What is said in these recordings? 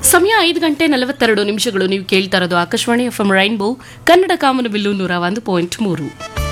ಸಮಯ 5:42 ನೀವು ಕೇಳ್ತಾ ಇರೋದು ಆಕಾಶವಾಣಿ ಎಫ್ಎಂ ರೈನ್ಬೋ ಕನ್ನಡ ಕಾಮನಬಿಲ್ಲು 101.3.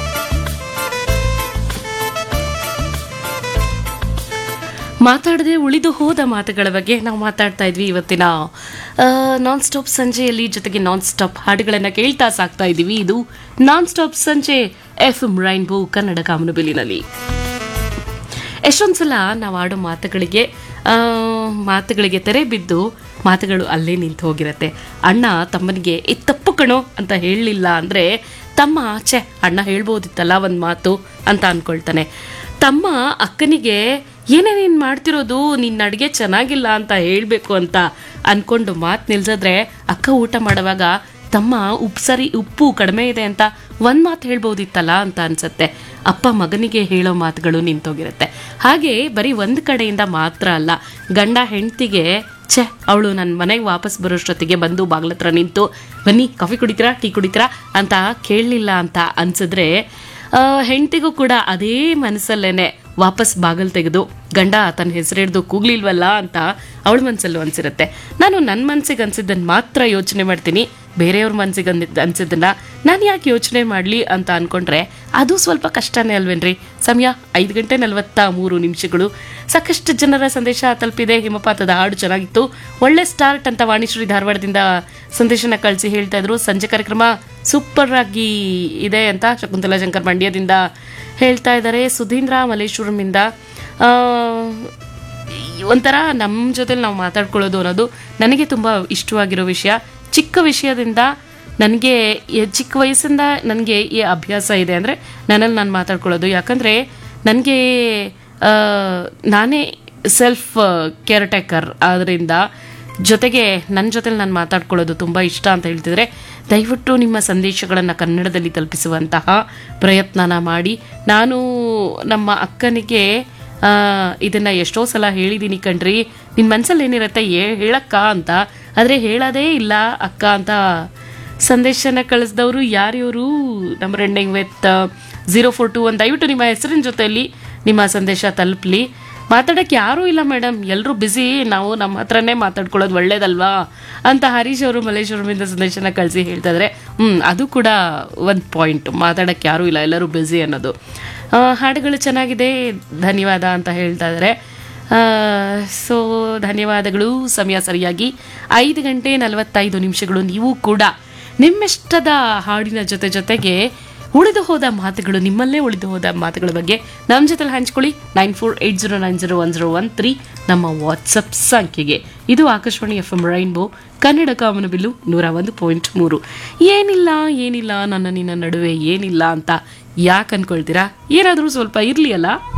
ಮಾತಾಡದೆ ಉಳಿದು ಹೋದ ಮಾತುಗಳ ಬಗ್ಗೆ ನಾವು ಮಾತಾಡ್ತಾ ಇದ್ವಿ ಇವತ್ತಿನ ನಾನ್ ಸ್ಟಾಪ್ ಸಂಜೆಯಲ್ಲಿ. ಜೊತೆಗೆ ನಾನ್ ಸ್ಟಾಪ್ ಹಾಡುಗಳನ್ನು ಕೇಳ್ತಾ ಸಾಕ್ತಾ ಇದ್ದೀವಿ. ಇದು ನಾನ್ ಸ್ಟಾಪ್ ಸಂಜೆ ಎಫ್ಎಂ ರೈನ್ಬೋ ಕನ್ನಡ ಕಾಮನಬಿಲ್ಲಿನಲ್ಲಿ. ಎಷ್ಟೊಂದ್ಸಲ ನಾವು ಆಡೋ ಮಾತುಗಳಿಗೆ ತೆರೆ ಬಿದ್ದು ಮಾತುಗಳು ಅಲ್ಲೇ ನಿಂತು ಹೋಗಿರತ್ತೆ. ಅಣ್ಣ ತಮ್ಮನಿಗೆ ತಪ್ಪು ಕಣೋ ಅಂತ ಹೇಳಲಿಲ್ಲ ಅಂದರೆ ತಮ್ಮ ಅಣ್ಣ ಹೇಳ್ಬೋದಿತ್ತಲ್ಲ ಒಂದು ಮಾತು ಅಂತ ಅಂದ್ಕೊಳ್ತಾನೆ. ತಮ್ಮ ಅಕ್ಕನಿಗೆ ಏನೇನೇನು ಮಾಡ್ತಿರೋದು, ನಿನ್ನ ಅಡುಗೆ ಚೆನ್ನಾಗಿಲ್ಲ ಅಂತ ಹೇಳಬೇಕು ಅಂತ ಅಂದ್ಕೊಂಡು ಮಾತು ನಿಲ್ಸಿದ್ರೆ ಅಕ್ಕ ಊಟ ಮಾಡುವಾಗ ತಮ್ಮ ಉಪ್ಪು ಕಡಿಮೆ ಇದೆ ಅಂತ ಒಂದು ಮಾತು ಹೇಳ್ಬೋದಿತ್ತಲ್ಲ ಅಂತ ಅನ್ಸುತ್ತೆ. ಅಪ್ಪ ಮಗನಿಗೆ ಹೇಳೋ ಮಾತುಗಳು ನಿಂತೋಗಿರುತ್ತೆ. ಹಾಗೆ ಬರೀ ಒಂದು ಕಡೆಯಿಂದ ಮಾತ್ರ ಅಲ್ಲ, ಗಂಡ ಹೆಂಡತಿಗೆ ಅವಳು ನನ್ನ ಮನೆಗೆ ವಾಪಸ್ ಬರೋಷ್ಟೊತ್ತಿಗೆ ಬಂದು ಬಾಗ್ಲತ್ರ ನಿಂತು ಬನ್ನಿ ಕಾಫಿ ಕುಡಿತೀರಾ ಟೀ ಕುಡಿತೀರಾ ಅಂತ ಕೇಳಲಿಲ್ಲ ಅಂತ ಅನ್ಸಿದ್ರೆ ಹೆಂಡತಿಗೂ ಕೂಡ ಅದೇ ಮನಸ್ಸಲ್ಲೇನೆ ವಾಪಸ್ ಬಾಗಲ್ ತೆಗೆದು ಗಂಡ ತನ್ನ ಹೆಸರಿಡ್ದು ಕೂಗ್ಲಿಲ್ವಲ್ಲ ಅಂತ ಅವಳ ಮನಸ್ಸಲ್ಲೂ ಅನ್ಸಿರುತ್ತೆ. ನಾನು ನನ್ನ ಮನಸ್ಸಿಗೆ ಅನ್ಸಿದ್ದನ್ನು ಮಾತ್ರ ಯೋಚನೆ ಮಾಡ್ತೀನಿ, ಬೇರೆಯವ್ರ ಮನಸ್ಸಿಗೆ ಅನ್ಸಿದ್ದನ್ನ ನಾನು ಯಾಕೆ ಯೋಚನೆ ಮಾಡಲಿ ಅಂತ ಅಂದ್ಕೊಂಡ್ರೆ ಅದು ಸ್ವಲ್ಪ ಕಷ್ಟನೇ ಅಲ್ವೇನ್ರಿ. ಸಮಯ 5:43. ಸಾಕಷ್ಟು ಜನರ ಸಂದೇಶ ತಲುಪಿದೆ. ಹಿಮಪಾತದ ಹಾಡು ಚೆನ್ನಾಗಿತ್ತು, ಒಳ್ಳೆ ಸ್ಟಾರ್ಟ್ ಅಂತ ವಾಣಿಶ್ರೀ ಧಾರವಾಡದಿಂದ ಸಂದೇಶನ ಕಳಿಸಿ ಹೇಳ್ತಾ ಇದ್ರು. ಸಂಜೆ ಕಾರ್ಯಕ್ರಮ ಸೂಪರ್ ಆಗಿ ಇದೆ ಅಂತ ಶಕುಂತಲಾ ಶಂಕರ್ ಮಂಡ್ಯದಿಂದ ಹೇಳ್ತಾ ಇದ್ದಾರೆ. ಸುಧೀಂದ್ರ ಮಲ್ಲೇಶ್ವರಮಿಂದ ಒಂಥರ ನಮ್ಮ ಜೊತೆಲಿ ನಾವು ಮಾತಾಡ್ಕೊಳ್ಳೋದು ಅನ್ನೋದು ನನಗೆ ತುಂಬ ಇಷ್ಟವಾಗಿರೋ ವಿಷಯ. ಚಿಕ್ಕ ವಿಷಯದಿಂದ ನನಗೆ ಚಿಕ್ಕ ವಯಸ್ಸಿಂದ ನನಗೆ ಈ ಅಭ್ಯಾಸ ಇದೆ ಅಂದರೆ ನನ್ನಲ್ಲಿ ನಾನು ಮಾತಾಡ್ಕೊಳ್ಳೋದು. ಯಾಕಂದರೆ ನನಗೆ ನಾನೇ ಸೆಲ್ಫ್ ಕೇರ್ ಟೇಕರ್ ಆದ್ದರಿಂದ ಜೊತೆಗೆ ನನ್ನ ಜೊತೆಲಿ ನಾನು ಮಾತಾಡ್ಕೊಳ್ಳೋದು ತುಂಬ ಇಷ್ಟ ಅಂತ ಹೇಳ್ತಿದ್ರೆ ದಯವಿಟ್ಟು ನಿಮ್ಮ ಸಂದೇಶಗಳನ್ನು ಕನ್ನಡದಲ್ಲಿ ತಲುಪಿಸುವಂತಹ ಪ್ರಯತ್ನನ ಮಾಡಿ. ನಾನು ನಮ್ಮ ಅಕ್ಕನಿಗೆ ಇದನ್ನು ಎಷ್ಟೋ ಸಲ ಹೇಳಿದ್ದೀನಿ ಕಣ್ರಿ, ನಿನ್ನ ಮನಸ್ಸಲ್ಲಿ ಏನಿರುತ್ತೆ ಹೇಳಕ್ಕ ಅಂತ, ಆದರೆ ಹೇಳೋದೇ ಇಲ್ಲ ಅಕ್ಕ ಅಂತ ಸಂದೇಶನ ಕಳಿಸಿದವರು ಯಾರ್ಯವರು ನಂಬರ್ ಎಂಡಿಂಗ್ ವಿತ್ 042. ದಯವಿಟ್ಟು ನಿಮ್ಮ ಹೆಸರಿನ ಜೊತೆಯಲ್ಲಿ ನಿಮ್ಮ ಸಂದೇಶ ತಲುಪಲಿ. ಮಾತಾಡೋಕ್ಕೆ ಯಾರೂ ಇಲ್ಲ ಮೇಡಮ್, ಎಲ್ಲರೂ ಬ್ಯುಸಿ, ನಾವು ನಮ್ಮ ಹತ್ರನೇ ಮಾತಾಡ್ಕೊಳ್ಳೋದು ಒಳ್ಳೇದಲ್ವಾ ಅಂತ ಹರೀಶ್ ಅವರು ಮಲ್ಲೇಶ್ವರಮಿಂದ ಸಂದೇಶನ ಕಳಿಸಿ ಹೇಳ್ತಾ ಇದ್ದಾರೆ. ಅದು ಕೂಡ ಒಂದು ಪಾಯಿಂಟ್, ಮಾತಾಡೋಕ್ಕೆ ಯಾರೂ ಇಲ್ಲ, ಎಲ್ಲರೂ ಬ್ಯುಸಿ ಅನ್ನೋದು. ಹಾಡುಗಳು ಚೆನ್ನಾಗಿದೆ, ಧನ್ಯವಾದ ಅಂತ ಹೇಳ್ತಾ ಇದ್ದಾರೆ. ಸೊ ಧನ್ಯವಾದಗಳು. ಸಮಯ ಸರಿಯಾಗಿ 5:45. ನೀವು ಕೂಡ ನಿಮ್ಮಿಷ್ಟದ ಹಾಡಿನ ಜೊತೆಗೆ ಉಳಿದು ಹೋದ ಮಾತುಗಳು, ನಿಮ್ಮಲ್ಲೇ ಉಳಿದು ಹೋದ ಮಾತುಗಳ ಬಗ್ಗೆ ನಮ್ಮ ಜೊತೆಲಿ ಹಂಚ್ಕೊಳ್ಳಿ. 9480901013 ನಮ್ಮ ವಾಟ್ಸಪ್ ಸಂಖ್ಯೆಗೆ. ಇದು ಆಕಾಶವಾಣಿ ಎಫ್ಎಂ ರೈನ್ಬೋ ಕನ್ನಡ ಕಾಮನಬಿಲ್ಲು 101.3. ಏನಿಲ್ಲ ನನ್ನ ನಿನ್ನ ನಡುವೆ ಏನಿಲ್ಲ ಅಂತ ಯಾಕೆ ಅನ್ಕೊಳ್ತೀರಾ? ಏನಾದರೂ ಸ್ವಲ್ಪ ಇರಲಿ ಅಲ್ಲ.